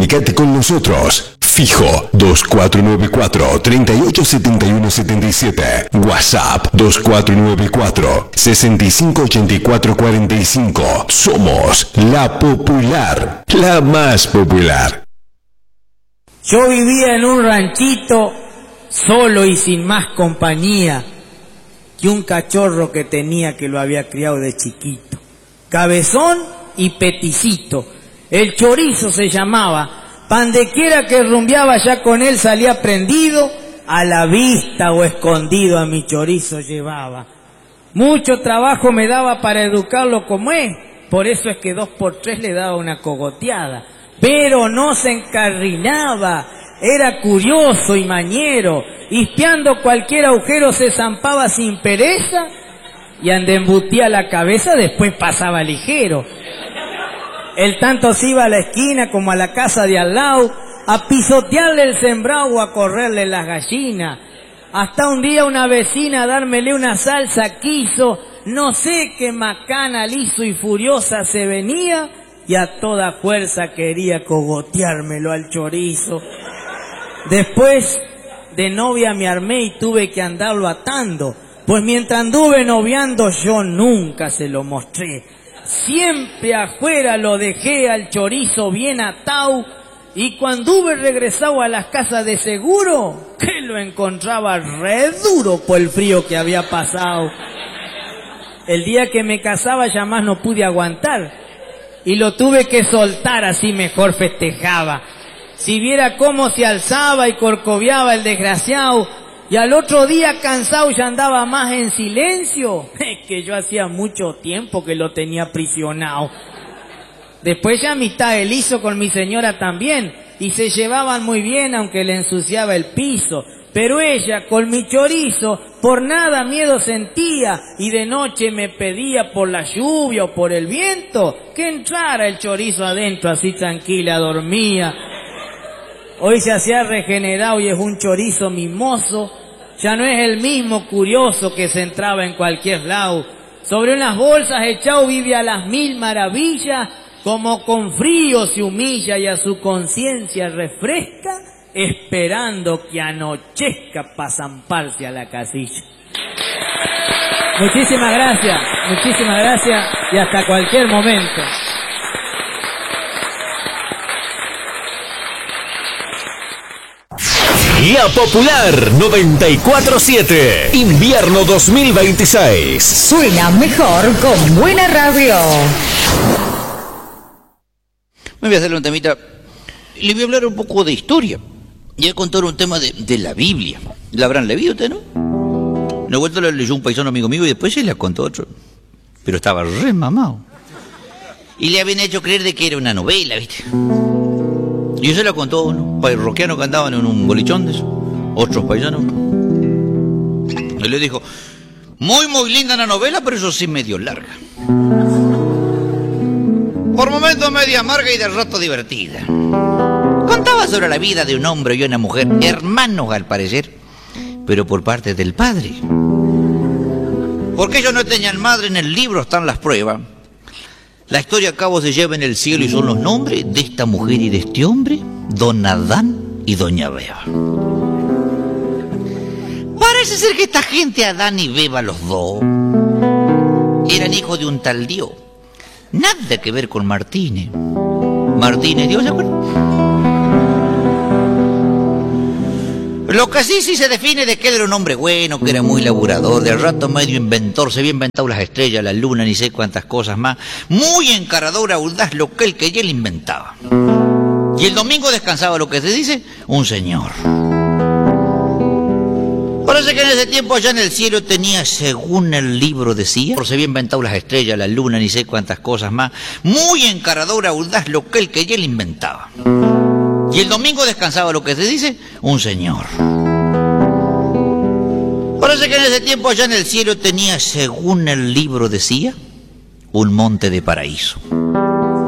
Comunícate con nosotros. Fijo 2494-387177. WhatsApp 2494-658445. Somos La Popular, la más popular. Yo vivía en un ranchito solo y sin más compañía que un cachorro que tenía que lo había criado de chiquito. Cabezón y peticito. El Chorizo se llamaba. Pandequiera que rumbeaba ya con él salía prendido, a la vista o escondido a mi Chorizo llevaba. Mucho trabajo me daba para educarlo como es, por eso es que 2 por 3 le daba una cogoteada. Pero no se encarrinaba, era curioso y mañero, espiando cualquier agujero se zampaba sin pereza y ande embutía la cabeza, después pasaba ligero. El tanto se iba a la esquina como a la casa de al lado, a pisotearle el sembrado o a correrle las gallinas. Hasta un día una vecina dármele una salsa quiso, no sé qué macana liso y furiosa se venía, y a toda fuerza quería cogoteármelo al Chorizo. Después de novia me armé y tuve que andarlo atando, pues mientras anduve noviando yo nunca se lo mostré. Siempre afuera lo dejé al Chorizo bien atado, y cuando hube regresado a las casas de seguro, que lo encontraba re duro por el frío que había pasado. El día que me casaba ya más no pude aguantar, y lo tuve que soltar, así mejor festejaba. Si viera cómo se alzaba y corcoviaba el desgraciado, y al otro día cansado ya andaba más en silencio, que yo hacía mucho tiempo que lo tenía aprisionado. Después ya amistad él hizo con mi señora también, y se llevaban muy bien aunque le ensuciaba el piso. Pero ella con mi Chorizo por nada miedo sentía, y de noche me pedía por la lluvia o por el viento que entrara el Chorizo adentro, así tranquila dormía. Hoy se hacía regenerado y es un Chorizo mimoso, ya no es el mismo curioso que se entraba en cualquier lado. Sobre unas bolsas echado vive a las 1000 maravillas, como con frío se humilla y a su conciencia refresca, esperando que anochezca para zamparse a la casilla. Muchísimas gracias y hasta cualquier momento. La Popular 94.7, invierno 2026. Suena mejor con buena radio. Me voy a hacerle un temita. Le voy a hablar un poco de historia. Y voy a contar un tema de la Biblia. ¿La habrán leído usted, no? Una vuelta la leyó un paisano amigo mío y después se la contó otro. Pero estaba re mamado. Y le habían hecho creer de que era una novela, ¿viste? Y se la contó uno, parroquianos que andaban en un bolichón de eso, otros paisanos. Y le dijo, muy linda la novela, pero eso sí medio larga. Por momentos media amarga y de rato divertida. Contaba sobre la vida de un hombre y una mujer, hermanos al parecer, pero por parte del padre. Porque ellos no tenían madre, en el libro están las pruebas. La historia a cabo se lleva en el cielo y son los nombres de esta mujer y de este hombre, don Adán y doña Beba. Parece ser que esta gente, Adán y Beba, los dos, eran hijos de un tal Dios. Nada que ver con Martínez. Martínez, Dios, ¿se acuerda? Lo que sí se define de que él era un hombre bueno, que era muy laburador, de rato medio inventor, se había inventado las estrellas, la luna, ni sé cuántas cosas más. Muy encarador, audaz, lo que él inventaba. Y el domingo descansaba, lo que se dice, un señor. Parece que en ese tiempo allá en el cielo tenía, según el libro decía, se había inventado las estrellas, la luna, ni sé cuántas cosas más. Muy encarador, audaz, lo que él inventaba. Y el domingo descansaba, lo que se dice, un señor. Parece que en ese tiempo allá en el cielo tenía, según el libro decía, un monte de paraíso.